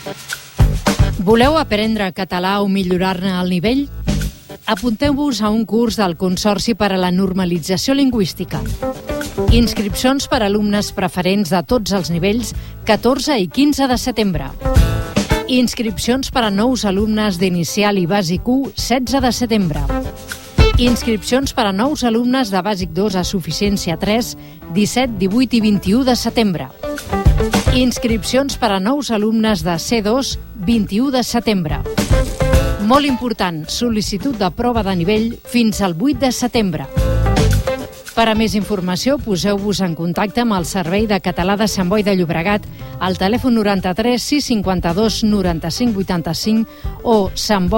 Voleu aprendre català o millorar-ne el nivell? Apunteu-vos a un curs del Consorci per a la Normalització Lingüística. Inscripcions per a alumnes preferents de tots els nivells 14 i 15 de setembre. Inscripcions per a nous alumnes d'inicial i bàsic 1 16 de setembre. Inscripcions per a nous alumnes de bàsic 2 a suficiència 3 17, 18 i 21 de setembre. Inscripcions per a nous alumnes de C2 21 de setembre. Molt important, sol·licitud de prova de nivell fins al 8 de setembre. Per a més informació, poseu-vos en contacte amb el Servei de Català de Sant Boi de Llobregat al telèfon 93 652 95 85 o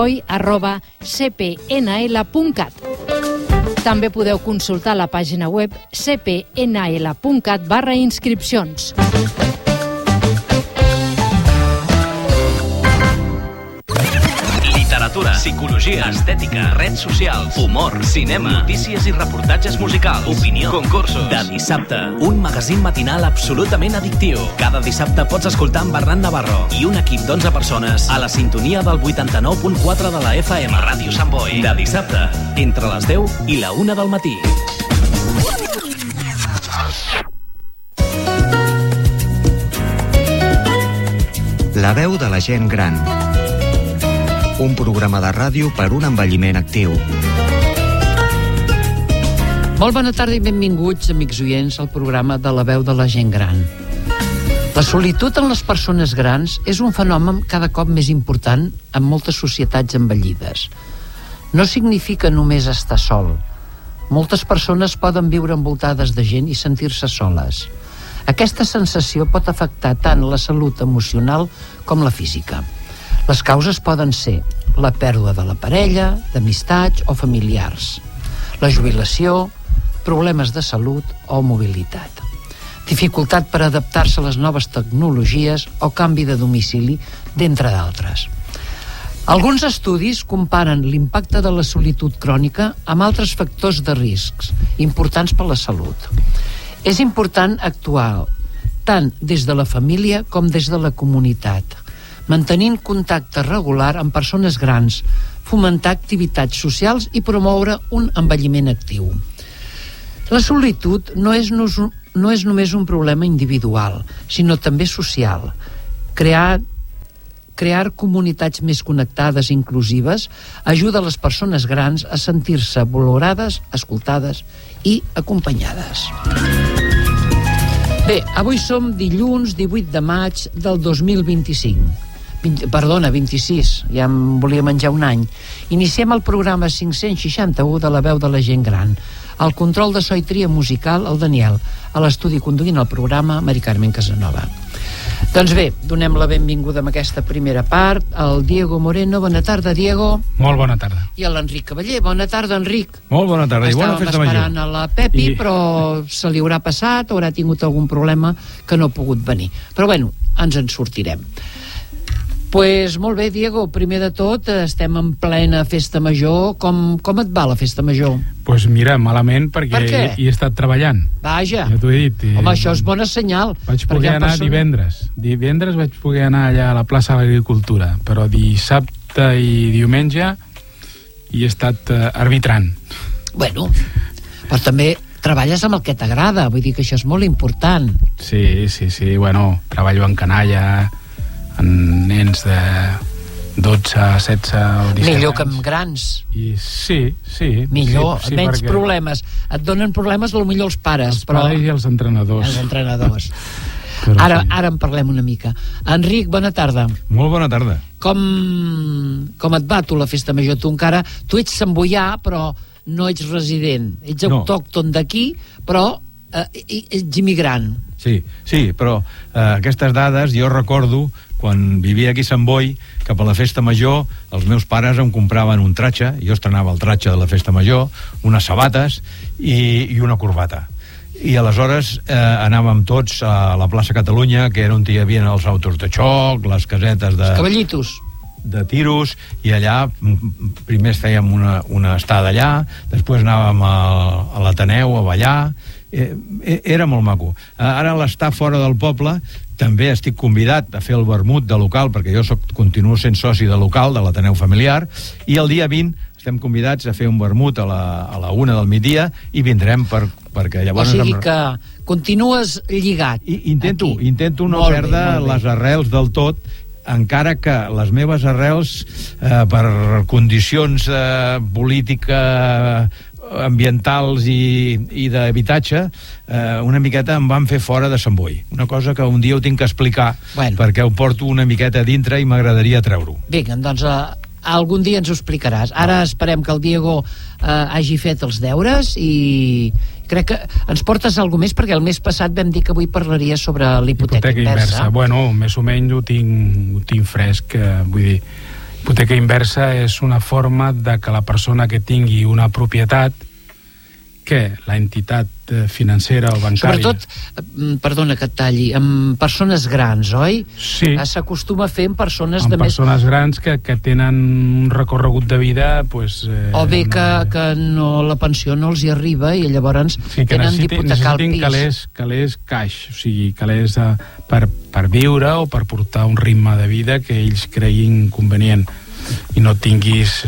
santboi@cpnl.cat. També podeu consultar la pàgina web cpnl.cat/inscripcions. Literatura, psicologia, estètica, redes socials, humor, cinema, notícies i reportatges musicals, opinió, concursos. De dissabte, un magazín matinal absolutament addictiu. Cada dissabte pots escoltar amb Bernat Navarro i un equip d'11 persones a la sintonia del 89.4 de la FM. Ràdio Sant Boi. De dissabte, entre les 10 i la 1 del matí. La veu de la gent gran. Un programa de ràdio per un envelliment actiu. Molt bona tarda i benvinguts, amics oients, al programa de la veu de la gent gran. La solitud en les persones grans és un fenomen cada cop més important en moltes societats envellides. No significa només estar sol. Moltes persones poden viure envoltades de gent i sentir-se soles. Aquesta sensació pot afectar tant la salut emocional com la física. Les causes poden ser la pèrdua de la parella, d'amistats o familiars, la jubilació, problemes de salut o mobilitat, dificultat per adaptar-se a les noves tecnologies o canvi de domicili, d'entre d'altres. Alguns estudis comparen l'impacte de la solitud crònica amb altres factors de riscs importants per a la salut. És important actuar tant des de la família com des de la comunitat, mantenint contacte regular amb persones grans, fomentar activitats socials i promoure un envelliment actiu. La solitud no és només un problema individual, sinó també social. Crear comunitats més connectades i inclusives ajuda a les persones grans a sentir-se valorades, escoltades i acompanyades. Bé, avui som dilluns 18 de maig del 2025. 26, ja em volia menjar un any. Iniciem el programa 561 de la veu de la gent gran. Al control de so i tria musical, el Daniel. A l'estudi conduint el programa, Mari Carmen Casanova. Doncs bé, donem la benvinguda amb aquesta primera part al Diego Moreno. Bona tarda, Diego. Molt bona tarda. I a l'Enric Cavaller. Bona tarda, Enric. Molt bona tarda i bona festa major. Estàvem esperant a la Pepi, però se li haurà passat, haurà tingut algun problema que no ha pogut venir. Però bueno, ens en sortirem. Pues molt bé, Diego, primer de tot estem en plena festa major. Com et va la festa major? Pues mira, malament perquè hi he estat treballant. Vaja, ja t'ho he dit. home, això és bona senyal. Vaig poder anar divendres vaig poder anar allà a la plaça de l'Agricultura, però dissabte i diumenge hi he estat arbitrant. Bueno, però també treballes amb el que t'agrada, vull dir que això és molt important. Sí, bueno, treballo en canalla, en nens de 12, 16 o 17 millor que anys. amb grans. I sí. Millor, sí, menys perquè problemes. Et donen problemes potser els pares. Els pares i els entrenadors. Els entrenadors. Ara en parlem una mica. Enric, bona tarda. Molt bona tarda. Com et va tu la festa major? Tu ets santboià, però no ets resident. Ets autòcton d'aquí, però ets immigrant. Sí, però aquestes dades jo recordo quan vivia aquí a Sant Boi, que per la festa major els meus pares em compraven un tratge, jo estrenava el tratge de la festa major, unes sabates i una corbata. I aleshores anàvem tots a la plaça Catalunya, que era on hi havia els autos de xoc, les casetes de... Els cavallitos. De tiros, i allà primer fèiem una estada allà, després anàvem a l'Ateneu a ballar. Era molt maco. Ara l'estar fora del poble També estic convidat a fer el vermut de local, perquè jo continuo sent soci de local de l'Ateneu Familiar, i el dia 20 estem convidats a fer un vermut a la 1 del migdia i vindrem perquè llavors... O sigui que continues lligat. Intento no perdre les arrels del tot, encara que les meves arrels, per condicions política, ambientals i d'habitatge, una miqueta em van fer fora de Sant Boi. Una cosa que un dia ho tinc que explicar, perquè ho porto una miqueta dintre i m'agradaria treure-ho. Vinga, doncs algun dia ens ho explicaràs. Ara esperem que el Diego hagi fet els deures i crec que ens portes alguna més, perquè el mes passat vam dir que avui parlaria sobre l'hipoteca inversa. Bueno, més o menys ho tinc fresc, vull dir, hipoteca inversa és una forma de que la persona que tingui una propietat, que l'entitat financera o bancària... Sobretot, perdona que et talli, amb persones grans, oi? Sí. S'acostuma a fer amb persones amb persones grans que tenen un recorregut de vida... o bé que no, la pensió no els hi arriba i llavors tenen d'hipotecar el pis. Calés caix, o sigui, calés per viure o per portar un ritme de vida que ells creguin convenient i no tinguis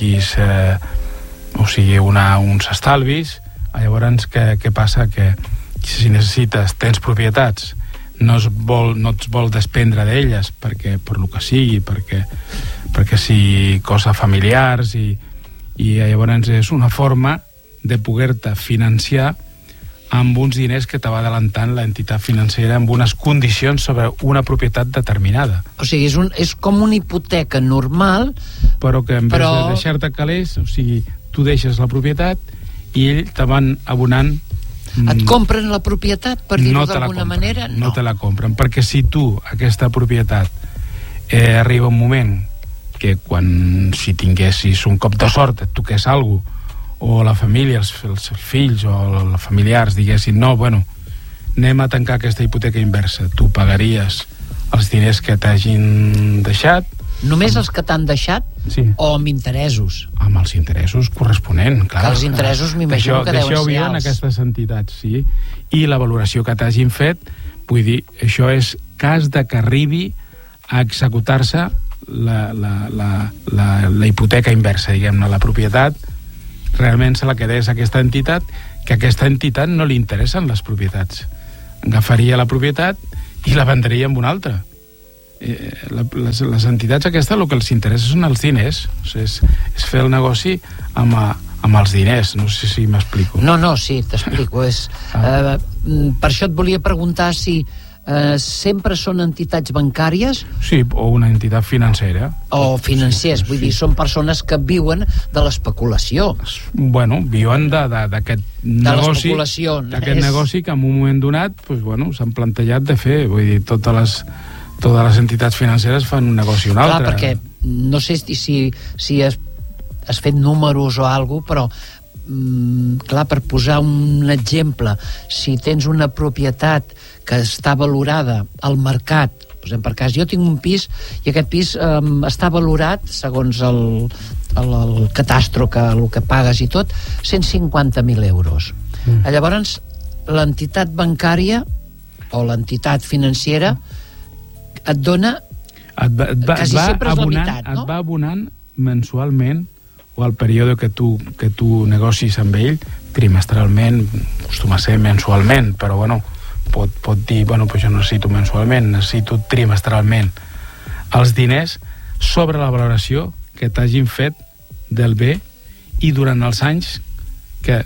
uns estalvis. Llavors, què passa? Que si tens propietats, no et vol desprendre d'elles per lo que sigui, perquè si coses familiars i llavors és una forma de poder-te financiar amb uns diners que te va adelantant l'entitat financera amb unes condicions sobre una propietat determinada. O sigui, és com una hipoteca normal, però que en vez de deixar-te calés, o sigui, tu deixes la propietat i ell te van abonant... Et compren la propietat, per dir-ho d'alguna manera? No te la compren, perquè si tu, aquesta propietat, arriba un moment que si tinguessis un cop de sort, et toqués alguna cosa, o la família, els fills o els familiars diguessin, no, anem a tancar aquesta hipoteca inversa, tu pagaries els diners que t'hagin deixat. Només els que t'han deixat? Sí. O amb interessos? Amb els interessos corresponents, clar. Que els interessos m'imagino que deuen ser alts. D'això viuen aquestes entitats, sí. I la valoració que t'hagin fet, vull dir, això és cas de que arribi a executar-se la hipoteca inversa, diguem-ne, la propietat realment se la quedés aquesta entitat, que a aquesta entitat no li interessen les propietats. Agafaria la propietat i la vendria amb una altra. Les entitats aquestes el que els interessa són els diners, o sigui, és fer el negoci amb els diners. No sé si m'explico. No, sí, t'explico. Per això et volia preguntar si sempre són entitats bancàries? Sí, o una entitat financera. O financers, vull dir, són persones que viuen de l'especulació. Viuen d'aquest negoci, d'aquest negoci que en un moment donat s'han plantejat de fer. Vull dir, totes les entitats financeres fan un negoci o un altre. Clar, perquè no sé si has fet números o alguna cosa, però clar, per posar un exemple, si tens una propietat que està valorada al mercat, per cas, jo tinc un pis i aquest pis està valorat, segons el catastro, el que pagues i tot, 150.000 euros. Llavors, l'entitat bancària o l'entitat financera et dona quasi sempre és la meitat, no? Et va abonant mensualment o al període que tu negocis amb ell, trimestralment, acostuma a ser mensualment, però pot dir, pues jo necessito mensualment, necessito trimestralment els diners sobre la valoració que t'hagin fet del bé i durant els anys que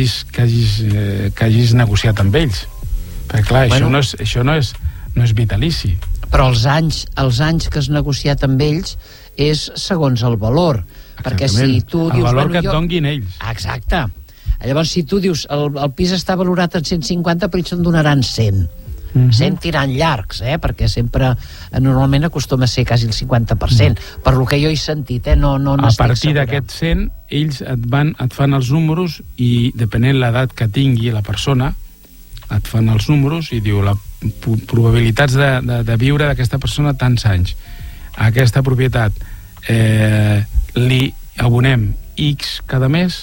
hagis negociat amb ells. Perquè clar, això no és vitalici. Però els anys que has negociat amb ells és segons el valor. Perquè si tu dius... El valor que et donguin ells. Exacte. Llavors, si tu dius el pis està valorat en 150, però ells en donaran 100. 100 tirant llargs, perquè sempre normalment acostuma a ser quasi el 50%, per lo que jo he sentit, no a partir d'aquest 100, ells et fan els números i depenent l'edat que tingui la persona, et fan els números i diu la probabilitats de viure d'aquesta persona tants anys. A aquesta propietat li abonem X cada mes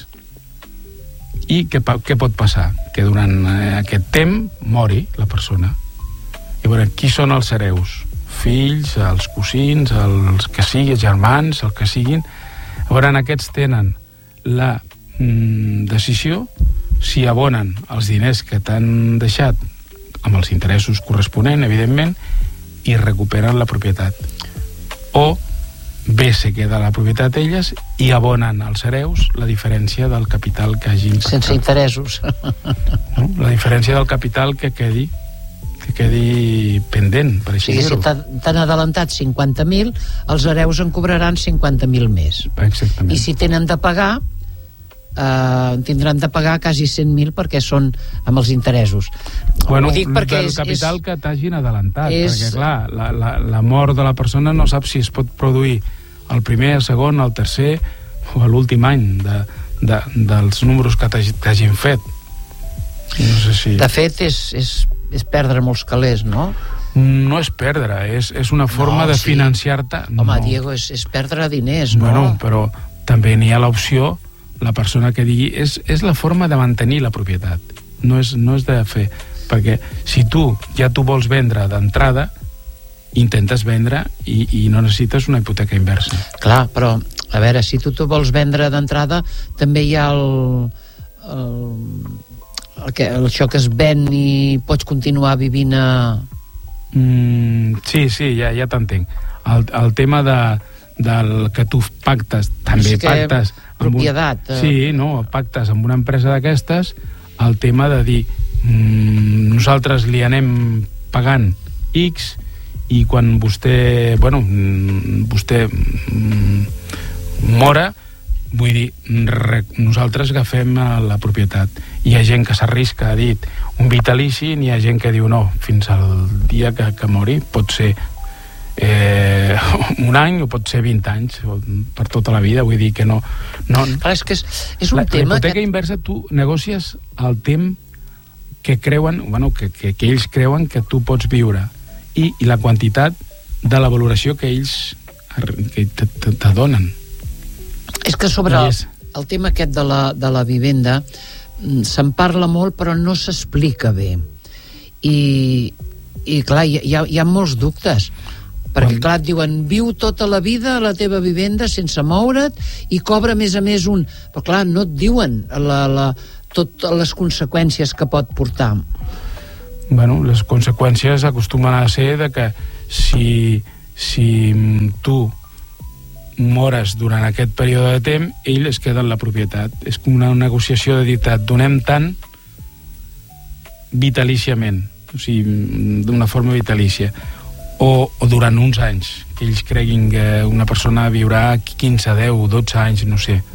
i què pot passar? Que durant aquest temps mori la persona. I veure, qui són els hereus? Fills, els cosins, els que siguin, germans, el que siguin. A veure, aquests tenen la decisió si abonen els diners que t'han deixat amb els interessos corresponents, evidentment, i recuperen la propietat. O bé se queda la propietat elles i abonen als hereus la diferència del capital que hagin pactat. Sense interessos. No? La diferència del capital que quedi pendent, per així dir-ho. Si t'han adelantat 50.000, els hereus en cobraran 50.000 més. Exactament. I si tenen de pagar, tindran de pagar quasi 100.000 perquè són amb els interessos. Bueno, ho dic perquè del capital que t'hagin adelantat, perquè clar, la mort de la persona no sap si es pot produir el primer, el segon, el tercer o l'últim any dels números que t'hagin fet. No sé si... De fet, és perdre molts calés, no? No és perdre, és una forma de financiar-te. Home, Diego, és perdre diners, no? Bueno, però també n'hi ha l'opció, la persona que digui, és la forma de mantenir la propietat, no és de fer, perquè si tu ja t'ho vols vendre d'entrada, intentes vendre i no necessites una hipoteca inversa. Clar, però, a veure, si tu t'ho vols vendre d'entrada, també hi ha això que es ven i pots continuar vivint a... Sí, ja t'entenc. El tema del que tu pactes, també pactes... propietat. Sí, no, pactes amb una empresa d'aquestes, el tema de dir nosaltres li anem pagant X i quan vostè mora, vull dir, nosaltres agafem la propietat. Hi ha gent que s'arrisca, ha dit, un vitalici, i hi ha gent que diu no, fins al dia que mori, pot ser un any o pot ser 20 anys, per tota la vida, vull dir que no. Clar, és que és un tema... La hipoteca inversa, tu negocies el temps que creuen, que ells creuen que tu pots viure i la quantitat de la valoració que ells te donen. És que sobre el tema aquest de la vivenda se'n parla molt però no s'explica bé i clar, hi ha molts dubtes perquè clar, et diuen viu tota la vida a la teva vivenda sense moure't i cobra a més però clar, no et diuen totes les conseqüències que pot portar. Bueno, les conseqüències acostumen a ser de que si tu mores durant aquest període de temps, ell es queda en la propietat. És com una negociació de dir, et donem tant vitalíciament, o sigui, d'una forma vitalícia, o durant uns anys, que ells creguin que una persona viurà 15, 10, 12 anys, no sé.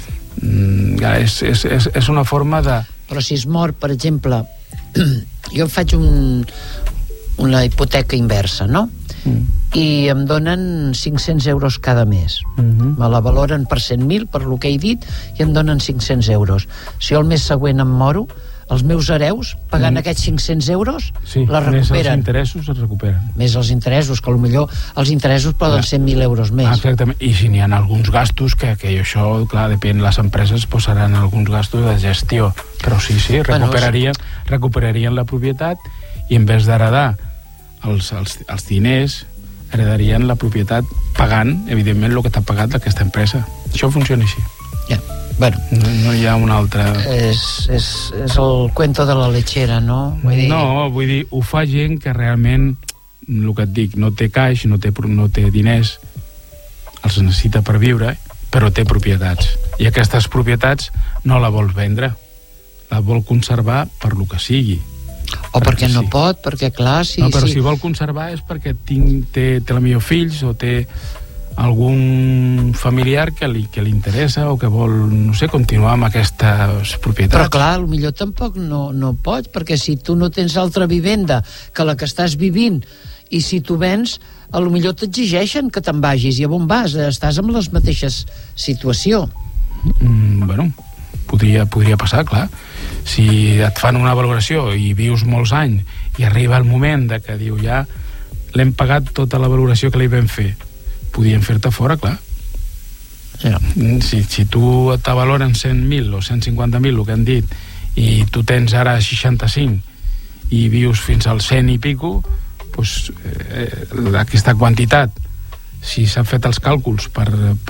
És una forma de... Però si es mor, per exemple, jo faig una hipoteca inversa, no? I em donen 500 euros cada mes. Me la valoren per 100.000, per lo que he dit, i em donen 500 euros. Si jo el mes següent em moro, els meus hereus, pagant aquests 500 euros, la recuperen. Més els interessos es recuperen. Més els interessos, que potser els interessos poden ser 1.000 euros més. Exactament, i si n'hi ha alguns gastos, que això, clar, depèn, les empreses posaran alguns gastos de gestió, però sí, recuperarien la propietat i en vez d'heredar els diners, heredarien la propietat pagant, evidentment, el que t'ha pagat aquesta empresa. Això funciona així. Ja, bueno. No hi ha una altra... És el cuento de la lechera, no? No, vull dir, ho fa gent que realment, el que et dic, no té caix, no té diners, els necessita per viure, però té propietats. I aquestes propietats no la vol vendre, la vol conservar per lo que sigui. O perquè no pot, perquè clar... Però si vol conservar és perquè té la millor fills o té algun familiar que li interessa o que vol, no sé, continuar amb aquestes propietats. Però clar, potser tampoc no pots, perquè si tu no tens altra vivenda que la que estàs vivint i si tu vens, potser t'exigeixen que te'n vagis i a on vas? Estàs en les mateixes situació. Bueno, podria passar, clar. Si et fan una valoració i vius molts anys i arriba el moment de que diu ja l'hem pagat tota la valoració que li vam fer, podien fer-te fora, clar. Ja. Si tu t'avaloren 100.000 o 150.000, el que han dit, i tu tens ara 65 i vius fins al 100 i pico, aquesta quantitat, si s'han fet els càlculs per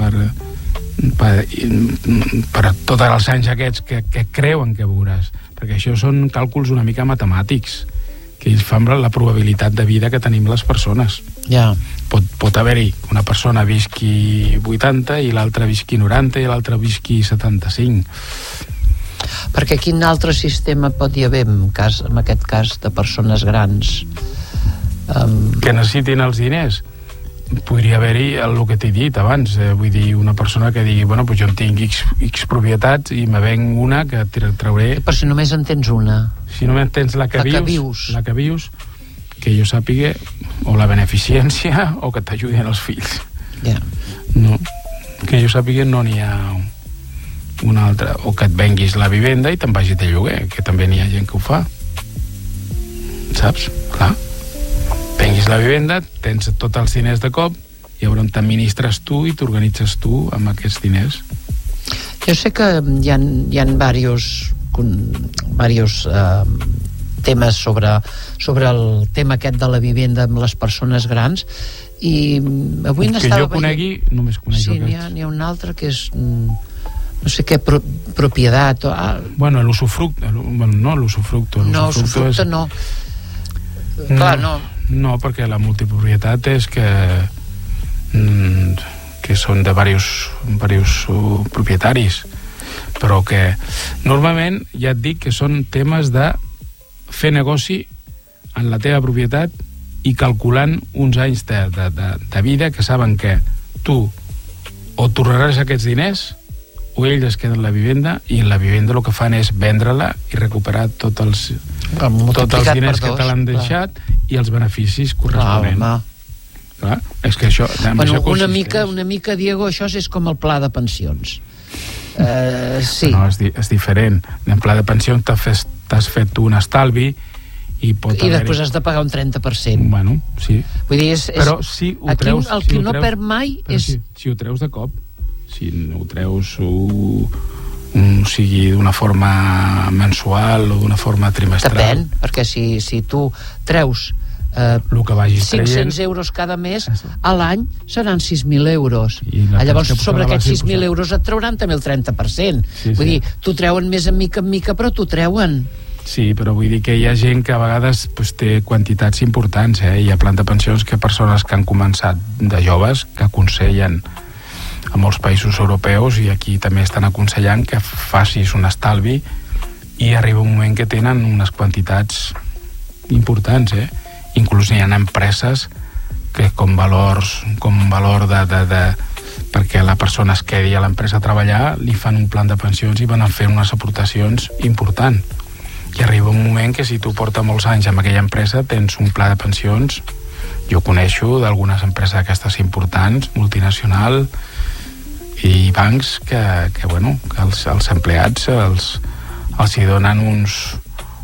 tots els anys aquests que creuen que veuràs, perquè això són càlculs una mica matemàtics, que ells fan la probabilitat de vida que tenim les persones. Pot haver-hi una persona visqui 80 i l'altra visqui 90 i l'altra visqui 75. Perquè quin altre sistema pot hi haver en aquest cas de persones grans que necessitin els diners? Podria haver-hi el que t'he dit abans, vull dir, una persona que digui, bueno, pues jo en tinc X propietats i me venc una que trauré... Però si només en tens una. Si només tens la que vius, que jo sàpiga, o la beneficència o que t'ajudin els fills. No, que jo sàpiga no n'hi ha una altra. O que et venguis la vivenda i te'n vagis de lloguer, que també n'hi ha gent que ho fa. Saps? Clar. Venguis la vivenda, tens tots els diners de cop, i llavors t'administres tu i t'organitzes tu amb aquests diners. Jo sé que hi ha diversos temes sobre el tema aquest de la vivenda amb les persones grans, i avui que jo conegui, només conec aquests. N'hi ha un altre que és no sé què, propietat bueno, l'usufructo no. Clar, no, perquè la multipropietat és que són de diversos propietaris, però que normalment ja et dic que són temes de fer negoci en la teva propietat i calculant uns anys de vida que saben que tu o tornaràs aquests diners o ells es queden la vivenda, i en la vivenda el que fan és vendre-la i recuperar tots els diners que te l'han deixat i els beneficis corresponents. Clar, és que això... Una mica, Diego, això és com el pla de pensions. Sí. No, és diferent. En pla de pensions t'has fet un estalvi i després has de pagar un 30%. Bueno, sí. Vull dir, però si ho treus... El que no perd mai és... Si ho treus de cop, si ho treus sigui d'una forma mensual o d'una forma trimestral... Depèn, perquè si tu treus 500 euros cada mes, a l'any seran 6.000 euros. Llavors, sobre aquests 6.000 euros et trauran també el 30%. Vull dir, t'ho treuen més en mica, però t'ho treuen. Sí, però vull dir que hi ha gent que a vegades té quantitats importants, Hi ha plans de pensions que persones que han començat de joves, que aconsellen a molts països europeus, i aquí també estan aconsellant que facis un estalvi, i arriba un moment que tenen unes quantitats importants, Inclús hi ha empreses que com valor perquè la persona es quedi a l'empresa a treballar, li fan un plan de pensions i van fer unes aportacions importants. I arriba un moment que si tu portes molts anys amb aquella empresa tens un pla de pensions. Jo coneixo d'algunes empreses aquestes importants, multinacional, i bancs que els empleats els hi donen uns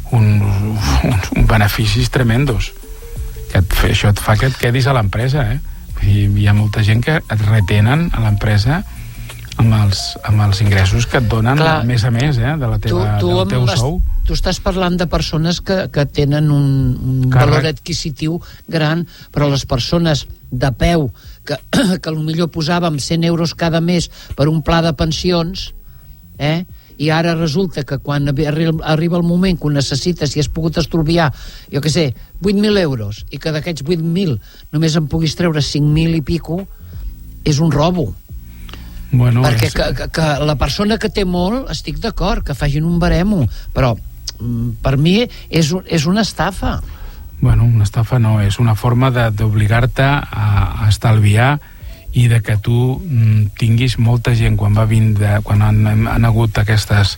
beneficis tremendos. Això et fa que et quedis a l'empresa, I hi ha molta gent que et retenen a l'empresa amb els ingressos que et donen, a més, del teu sou. Tu estàs parlant de persones que tenen un valor adquisitiu gran, però les persones de peu que potser posàvem 100 euros cada mes per un pla de pensions, i ara resulta que quan arriba el moment que ho necessites i has pogut estalviar, jo què sé, 8.000 euros, i que d'aquests 8.000 només en puguis treure 5.000 i pico, és un robo. Perquè que la persona que té molt, estic d'acord, que facin un baremo, però per mi és una estafa. Bueno, una estafa no, és una forma d'obligar-te a estalviar i de que tu tinguis molta gent quan han hagut aquests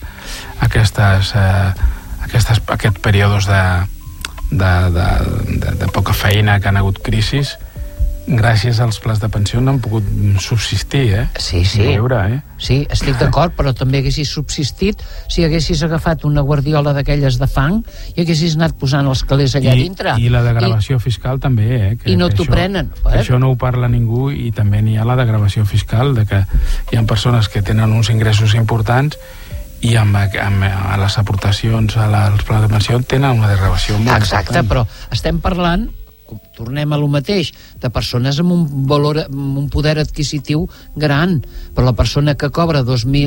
períodes de poca feina, que han hagut crisis, gràcies als plans de pensió han pogut subsistir, Sí. Sí, estic d'acord, però també haguessis subsistit si haguessis agafat una guardiola d'aquelles de fang i haguessis anat posant els calés allà dintre. I la degravació fiscal també, I no t'ho prenen. Això no ho parla ningú, i també n'hi ha la degravació fiscal, de que hi ha persones que tenen uns ingressos importants i amb les aportacions als plans de pensió tenen una degravació molt important. Exacte, però estem parlant tornem a lo mateix, de persones amb un valor, amb un poder adquisitiu gran, per la persona que cobra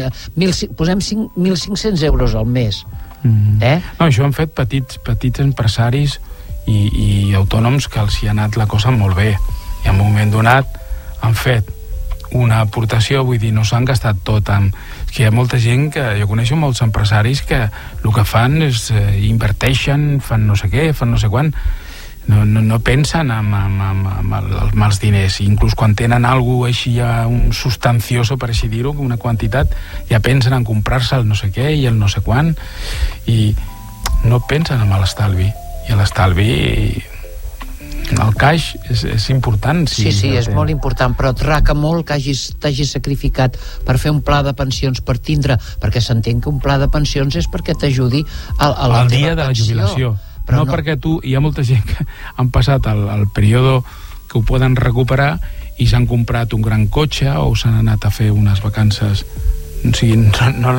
1.500 euros al mes. No, això han fet petits empresaris i autònoms que els hi ha anat la cosa molt bé, i en un moment donat han fet una aportació, vull dir, no s'han gastat tot amb... És que hi ha molta gent que... Jo coneixo molts empresaris que el que fan és inverteixen, fan no sé què, fan no sé quan. No pensen amb els diners. Inclús quan tenen alguna cosa així un sustancioso, per així dir-ho, una quantitat, ja pensen en comprar-se el no sé què i el no sé quan, i no pensen en l'estalvi. I l'estalvi... El caix és important. Sí, és molt important, però et raca molt que t'hagis sacrificat per fer un pla de pensions, per tindre, perquè s'entén que un pla de pensions és perquè t'ajudi al dia de la jubilació. Però no perquè hi ha molta gent que han passat el període que ho poden recuperar i s'han comprat un gran cotxe o s'han anat a fer unes vacances. O sigui, no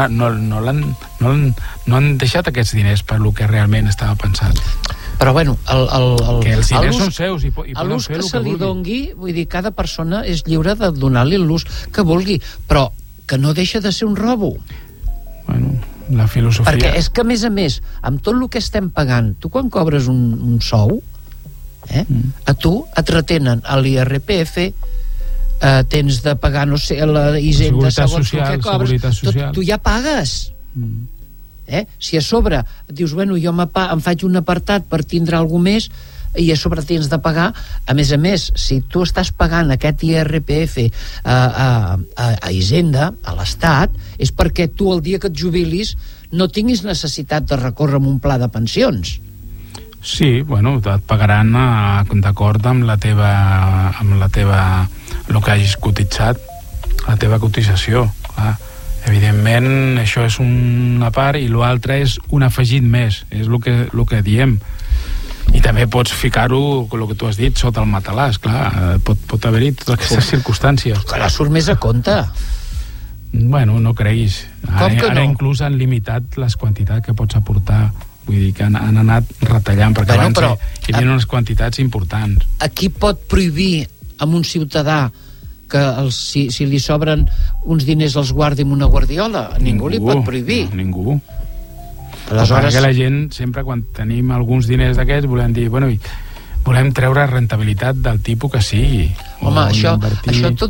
han deixat aquests diners per lo que realment estava pensat. Però bueno, que els diners són seus i poden l'ús fer que el se li dongui, vull dir, cada persona és lliure de donar-li l'ús que vulgui, però que no deixa de ser un robo. Bueno, la filosofia... Perquè és que, a més, amb tot el que estem pagant, tu quan cobres un sou, a tu et retenen a l'IRPF, tens de pagar, no sé, la Hisenda, segons el que cobres, tu ja pagues. Si a sobre dius, bueno, jo em faig un apartat per tindre alguna més, i a sobre tens de pagar, a més, si tu estàs pagant aquest IRPF a Hisenda, a l'Estat, és perquè tu el dia que et jubilis no tinguis necessitat de recórrer amb un pla de pensions. Sí, bueno, et pagaran d'acord amb la teva el que hagis cotitzat, la teva cotització, clar. Evidentment, això és una part i l'altre és un afegit més, és el que diem. I també pots ficar-ho, el que tu has dit, sota el matalàs, clar, pot haver-hi totes aquestes circumstàncies. Que la surt més a compte. Bueno, no creguis. Ara inclús han limitat les quantitats que pots aportar, vull dir que han anat retallant, perquè abans hi havia unes quantitats importants. Aquí pot prohibir a un ciutadà que si li sobren uns diners els guardi en una guardiola? Ningú li pot prohibir. No, ningú. Aleshores... Perquè la gent, sempre quan tenim alguns diners d'aquests, volem dir, bueno, volem treure rentabilitat del tipus que sigui. Home, això tot